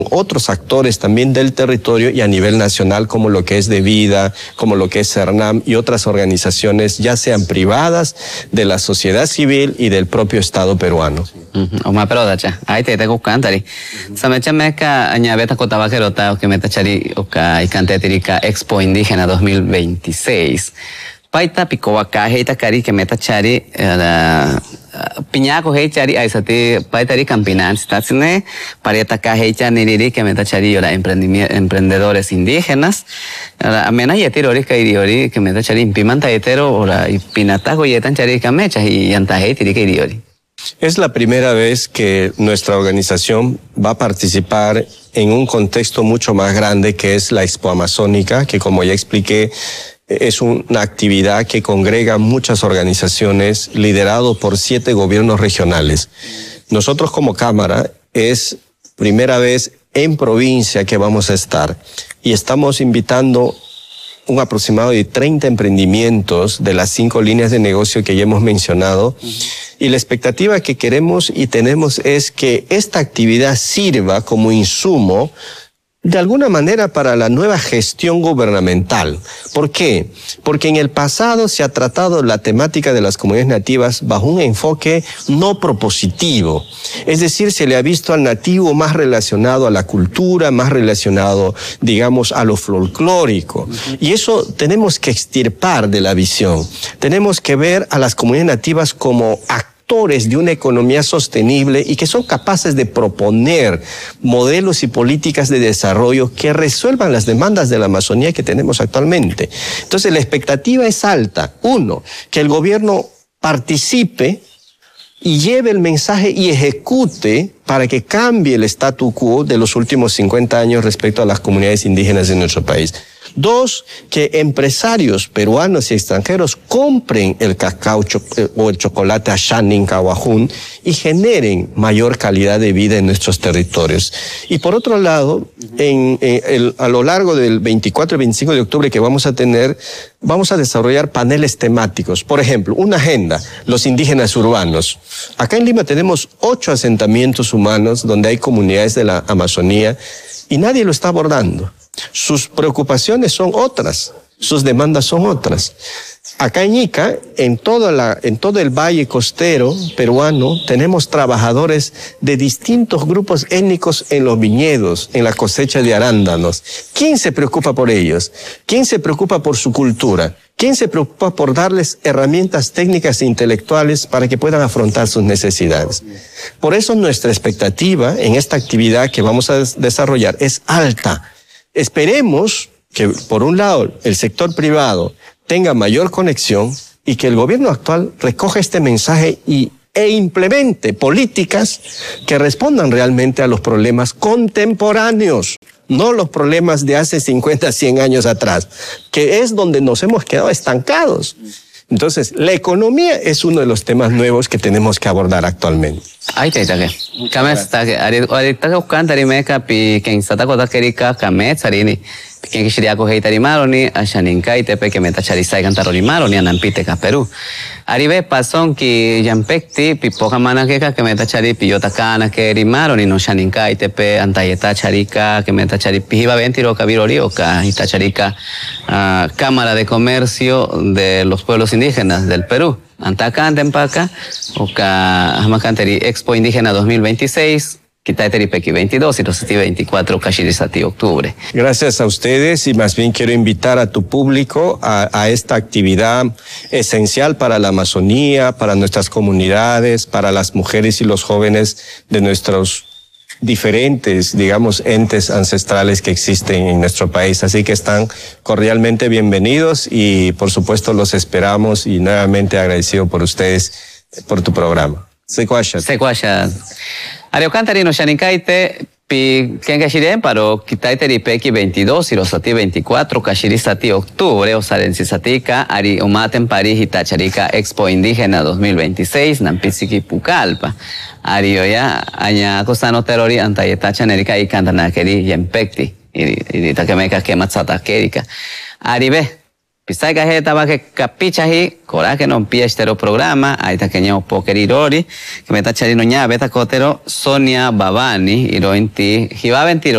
otros actores también del territorio y a nivel nacional, como lo que es De Vida, como lo que es CERNAM y otras organizaciones, ya sean privadas, de la sociedad civil y del propio Estado peruano. Oma perodacha, ahí te cantari. Samecha meca añabeta cotabaquerota que metachari oka icantetrica Expo Indígena 2026. Paita picoaca heita cari que metachari piñaco heichari aisati paitari campinan statsine parieta ka heicha niriri que metachari ora emprendedores indígenas amena yetirori kairiori que metachari impimanta yetero ora ipinatago yetan chari kamecha y yanta heitiri kairiori. Es la primera vez que nuestra organización va a participar en un contexto mucho más grande que es la Expo Amazónica, que como ya expliqué, es una actividad que congrega muchas organizaciones liderado por 7 gobiernos regionales. Nosotros como Cámara es primera vez en provincia que vamos a estar y estamos invitando un aproximado de 30 emprendimientos de las 5 líneas de negocio que ya hemos mencionado. Y la expectativa que queremos y tenemos es que esta actividad sirva como insumo de alguna manera para la nueva gestión gubernamental. ¿Por qué? Porque en el pasado se ha tratado la temática de las comunidades nativas bajo un enfoque no propositivo. Es decir, se le ha visto al nativo más relacionado a la cultura, más relacionado, digamos, a lo folclórico. Y eso tenemos que extirpar de la visión. Tenemos que ver a las comunidades nativas como actores de una economía sostenible y que son capaces de proponer modelos y políticas de desarrollo que resuelvan las demandas de la Amazonía que tenemos actualmente. Entonces la expectativa es alta. 1, que el gobierno participe y lleve el mensaje y ejecute para que cambie el statu quo de los últimos 50 años respecto a las comunidades indígenas de nuestro país. 2, que empresarios peruanos y extranjeros compren el cacao o el chocolate Ashanin Kawajun y generen mayor calidad de vida en nuestros territorios. Y por otro lado, a lo largo del 24 y 25 de octubre que vamos a desarrollar paneles temáticos. Por ejemplo, una agenda, los indígenas urbanos. Acá en Lima tenemos 8 asentamientos humanos donde hay comunidades de la Amazonía y nadie lo está abordando. Sus preocupaciones son otras, sus demandas son otras. Acá en Ica, en todo el valle costero peruano, tenemos trabajadores de distintos grupos étnicos en los viñedos, en la cosecha de arándanos. ¿Quién se preocupa por ellos? ¿Quién se preocupa por su cultura? ¿Quién se preocupa por darles herramientas técnicas e intelectuales para que puedan afrontar sus necesidades? Por eso nuestra expectativa en esta actividad que vamos a desarrollar es alta. Esperemos que, por un lado, el sector privado tenga mayor conexión y que el gobierno actual recoja este mensaje e implemente políticas que respondan realmente a los problemas contemporáneos, no los problemas de hace 50, 100 años atrás, que es donde nos hemos quedado estancados. Entonces, la economía es uno de los temas nuevos que tenemos que abordar actualmente. Ahí te que kame está que ahorita que buscan tarimeca pi que insata kota kerika kame sarini que quisiera coger tarimaroni a Shaninka y tepe que meta charisa y cantar maroni a Nampite ka Perú. Aribe pasón que yampekti pi poca mana que meta chari pi yota kana que rimaroni no Shaninka y tepe antayeta charika que meta chari pi iba ventiro kabirori o ka ita charika Cámara de Comercio de los Pueblos Indígenas del Perú. Antacan Tempaca, Oca Hamacanteri Expo Indígena 2026, Quitaiteri Pequi 22 y Rosati 24, Cachirizati octubre. Gracias a ustedes y más bien quiero invitar a tu público a esta actividad esencial para la Amazonía, para nuestras comunidades, para las mujeres y los jóvenes de nuestros diferentes, digamos, entes ancestrales que existen en nuestro país. Así que están cordialmente bienvenidos y por supuesto los esperamos y nuevamente agradecido por ustedes, por tu programa. Secuasha. Secuasha. Ariocantari no Shaninkaite, pi Kenkashiren, paro Kitaiteri Pequi 22 y Rosati 24, Cachirizati octubre, Osarensisatica, Ari Umaten París y Tacharica Expo Indígena 2026, Nampiziki Pucallpa. Arioya, Aña Costano Terori, Antayeta Chanerica y Cantanakeri, Yempecti, y Takemeca que Matzata Kerika. Aribe, Pisaika Hetaba que Capichahi, Coraje no Piestero programa, Aitaqueño Pokerirori, que Metacharino Ña, Beta Cotero, Sonia Babani, Irointi, Jibaventiro.